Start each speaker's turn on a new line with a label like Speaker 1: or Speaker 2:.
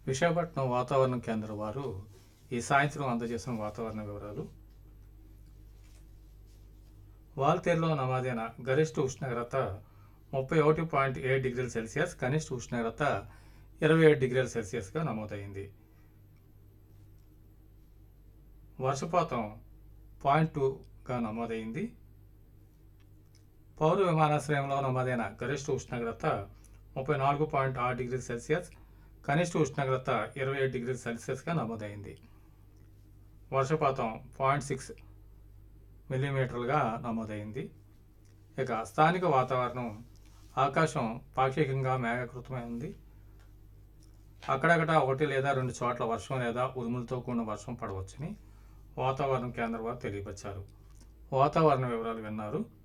Speaker 1: విశాఖపట్నం వాతావరణ కేంద్రం వారు ఈ సాయంత్రం అందజేసిన వాతావరణ వివరాలు. వాల్తేరులో నమోదైన గరిష్ట ఉష్ణోగ్రత 31.7 డిగ్రీల సెల్సియస్, కనిష్ట ఉష్ణోగ్రత 27 డిగ్రీల సెల్సియస్గా నమోదైంది. వర్షపాతం 0.2గా నమోదైంది. పౌర విమానాశ్రయంలో నమోదైన గరిష్ట ఉష్ణోగ్రత 34.6 డిగ్రీల సెల్సియస్, కనిష్ట ఉష్ణోగ్రత 27 డిగ్రీల సెల్సియస్గా నమోదైంది. వర్షపాతం 0.6 మిల్లీమీటర్లుగా నమోదైంది. ఇక స్థానిక వాతావరణం, ఆకాశం పాక్షికంగా మేఘాకృతమై ఉంది. అక్కడక్కడ 1 లేదా 2 చోట్ల వర్షం లేదా ఉరుములతో కూడిన వర్షం పడవచ్చని వాతావరణ కేంద్రం వారు తెలియపరిచారు. వాతావరణ వివరాలు విన్నారు.